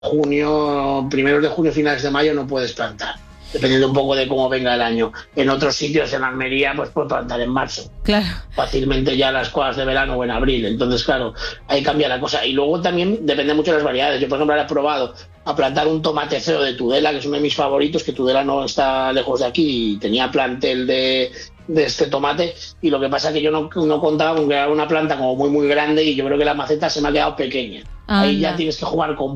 junio, primeros de junio, finales de mayo no puedes plantar, dependiendo un poco de cómo venga el año. En otros sitios, en Almería, pues puedes plantar en marzo. Claro. Fácilmente ya las cosas de verano o en abril. Entonces, claro, ahí cambia la cosa. Y luego también depende mucho de las variedades. Yo, por ejemplo, ahora he probado a plantar un tomate feo de Tudela, que es uno de mis favoritos, que Tudela no está lejos de aquí y tenía plantel de este tomate, y lo que pasa es que yo no contaba con que era una planta como muy grande, y yo creo que la maceta se me ha quedado pequeña. Ahí ya tienes que jugar con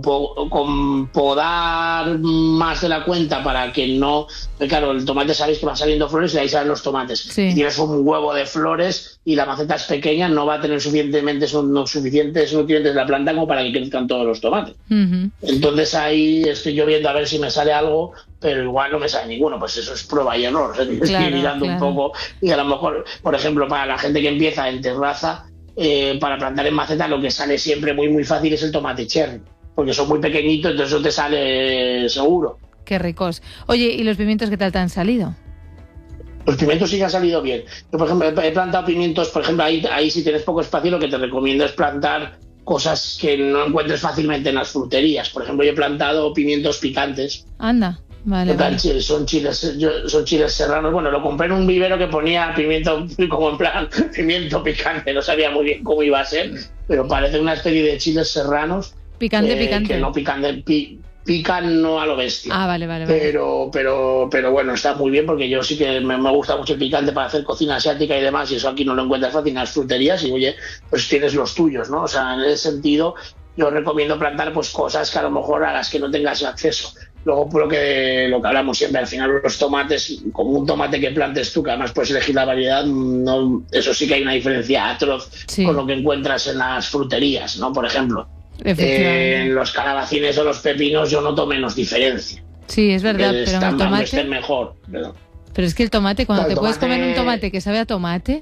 podar más de la cuenta para que no... Claro, el tomate sabéis que van saliendo flores y ahí salen los tomates. Sí. Si tienes un huevo de flores y la maceta es pequeña, no va a tener suficientes nutrientes la planta como para que crezcan todos los tomates. Uh-huh. Entonces ahí estoy yo viendo a ver si me sale algo, pero igual no me sale ninguno. Pues eso es prueba y error. Estoy mirando un poco, y a lo mejor, por ejemplo, para la gente que empieza en terraza, para plantar en maceta, lo que sale siempre muy fácil es el tomate cherry, porque son muy pequeñitos, entonces eso te sale seguro. Qué ricos. Oye, ¿y los pimientos qué tal te han salido? Los pimientos sí que han salido bien. Yo, por ejemplo, he plantado pimientos, por ejemplo, ahí si tienes poco espacio, lo que te recomiendo es plantar cosas que no encuentres fácilmente en las fruterías. Por ejemplo, yo he plantado pimientos picantes. Anda. Vale. Son chiles serranos. Bueno, lo compré en un vivero que ponía pimiento, como en plan pimiento picante. No sabía muy bien cómo iba a ser, pero parece una especie de chiles serranos. Picante. Que no pican no a lo bestia. Ah, vale. Pero bueno, está muy bien, porque yo sí que me gusta mucho el picante para hacer cocina asiática y demás, y eso aquí no lo encuentras fácil en las fruterías, y oye, pues tienes los tuyos, ¿no? O sea, en ese sentido yo recomiendo plantar pues cosas que a lo mejor a las que no tengas acceso. Luego, lo que hablamos siempre, al final los tomates, como un tomate que plantes tú, que además puedes elegir la variedad, no, eso sí que hay una diferencia atroz con lo que encuentras en las fruterías, ¿no? Por ejemplo, en los calabacines o los pepinos yo noto menos diferencia. Sí, es verdad, pero en el tomate... estén mejor. Pero es que el tomate, cuando te puedes comer un tomate que sabe a tomate...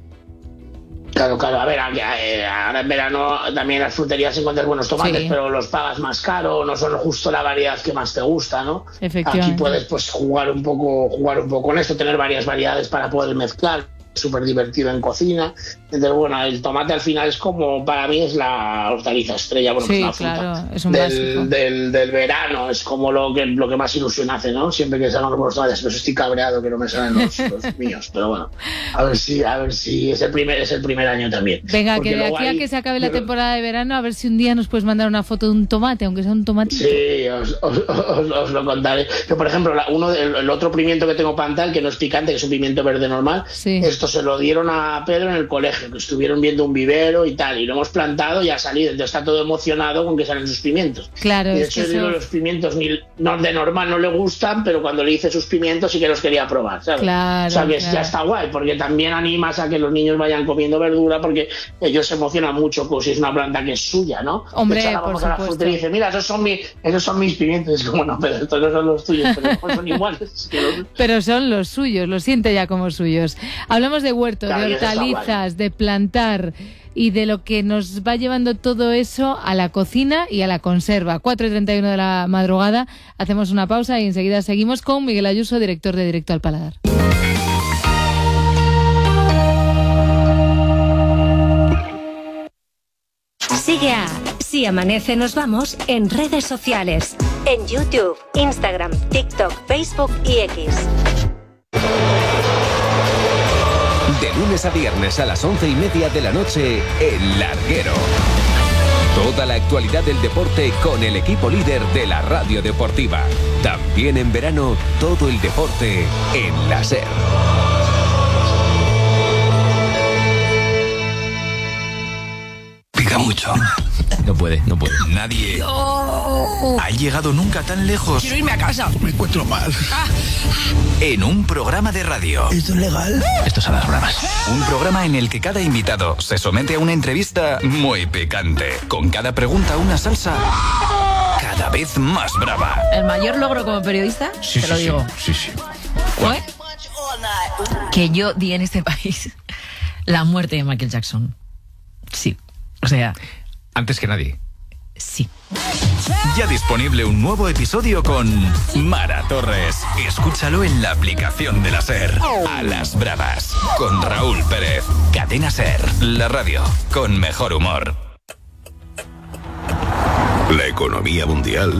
Claro, a ver, ahora en verano también en las fruterías encuentras buenos tomates, pero los pagas más caro, no son justo la variedad que más te gusta, ¿no? Efectivamente. Aquí puedes pues jugar un poco con esto, tener varias variedades para poder mezclar, súper divertido en cocina. Entonces, bueno, el tomate al final es como, para mí es la hortaliza estrella, bueno, sí, pues la fruta es un del verano, es como lo que más ilusión hace, ¿no? Siempre que salgan los tomates, pero estoy cabreado que no me salen los míos, pero bueno, a ver si es el primer año también. Venga, que de aquí a que se acabe la temporada de verano, a ver si un día nos puedes mandar una foto de un tomate, aunque sea un tomatito. Sí, os lo contaré. Yo, por ejemplo, el otro pimiento que tengo plantado, que no es picante, que es un pimiento verde normal, esto se lo dieron a Pedro en el colegio, que estuvieron viendo un vivero y tal, y lo hemos plantado y ha salido. Entonces está todo emocionado con que salen sus pimientos. Claro, y de hecho, los pimientos de normal no le gustan, pero cuando le hice sus pimientos sí que los quería probar, ¿sabes? Claro, o sea, que ya está guay, porque también animas a que los niños vayan comiendo verdura, porque ellos se emocionan mucho si es una planta que es suya, ¿no? Hombre, vamos a la frutería y dice, mira, esos son mis pimientos. Es como, no, pero estos no son los tuyos, pero son iguales. Pero son los suyos, los siente ya como suyos. Hablamos de huerto, de hortalizas, de plantar y de lo que nos va llevando todo eso a la cocina y a la conserva. 4:31 de la madrugada, hacemos una pausa y enseguida seguimos con Miguel Ayuso, director de Directo al Paladar. Sigue a Si Amanece Nos Vamos en redes sociales, en YouTube, Instagram, TikTok, Facebook y X. De lunes a viernes a las 11:30 de la noche, El Larguero. Toda la actualidad del deporte con el equipo líder de la radio deportiva. También en verano, todo el deporte en la SER. Pica mucho. No puede. Nadie ha llegado nunca tan lejos. Quiero irme a casa. Me encuentro mal. En un programa de radio. ¿Esto es legal? Esto es a las bravas. Un programa en el que cada invitado se somete a una entrevista muy picante. Con cada pregunta una salsa cada vez más brava. ¿El mayor logro como periodista? Sí, te lo digo. Sí. ¿Cuál? Que yo di en este país la muerte de Michael Jackson. Sí. O sea... Antes que nadie. Sí. Ya disponible un nuevo episodio con Mara Torres. Escúchalo en la aplicación de la SER. A las bravas. Con Raúl Pérez. Cadena SER. La radio con mejor humor. La economía mundial